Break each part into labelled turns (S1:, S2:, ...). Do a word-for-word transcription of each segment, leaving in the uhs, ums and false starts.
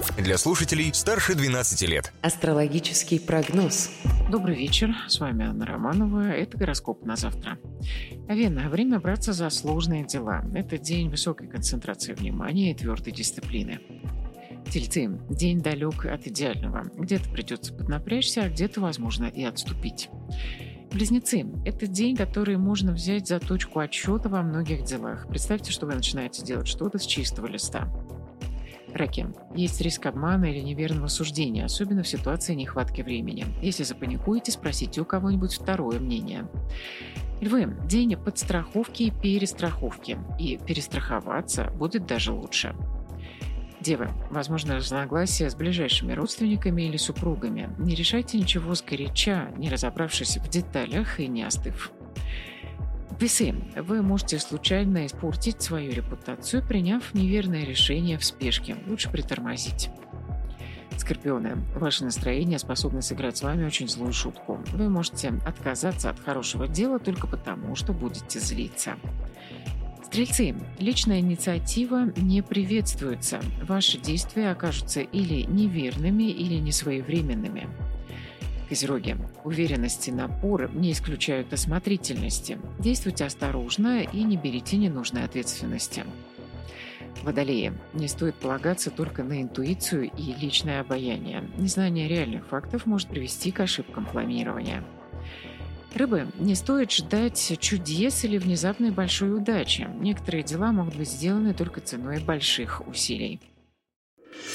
S1: Для слушателей старше двенадцати лет.
S2: Астрологический прогноз.
S3: Добрый вечер, с вами Анна Романова. Это гороскоп на завтра. Овен, время браться за сложные дела. Это день высокой концентрации внимания и твердой дисциплины. Тельцы, день далек от идеального. Где-то придется поднапрячься, а где-то, возможно, и отступить. Близнецы, это день, который можно взять за точку отсчета во многих делах. Представьте, что вы начинаете делать что-то с чистого листа. Раки. Есть риск обмана или неверного суждения, особенно в ситуации нехватки времени. Если запаникуете, спросите у кого-нибудь второе мнение. Львы. День подстраховки и перестраховки. И перестраховаться будет даже лучше. Девы. Возможно, разногласия с ближайшими родственниками или супругами. Не решайте ничего сгоряча, не разобравшись в деталях и не остыв. Весы. Вы можете случайно испортить свою репутацию, приняв неверное решение в спешке. Лучше притормозить. Скорпионы. Ваше настроение способно сыграть с вами очень злую шутку. Вы можете отказаться от хорошего дела только потому, что будете злиться. Стрельцы. Личная инициатива не приветствуется. Ваши действия окажутся или неверными, или несвоевременными. Козероги. Уверенность и напор не исключают осмотрительности. Действуйте осторожно и не берите ненужной ответственности. Водолеи. Не стоит полагаться только на интуицию и личное обаяние. Незнание реальных фактов может привести к ошибкам планирования. Рыбы. Не стоит ждать чудес или внезапной большой удачи. Некоторые дела могут быть сделаны только ценой больших усилий.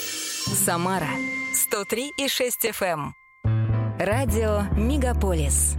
S4: Самара. сто три и шесть эф эм. Радио Мегаполис.